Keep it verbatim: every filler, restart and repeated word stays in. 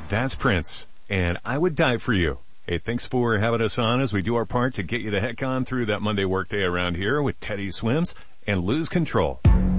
That's Prince, and I Would Die For You. Hey, thanks for having us on as we do our part to get you the heck on through that Monday workday around here with Teddy Swims and Lose Control.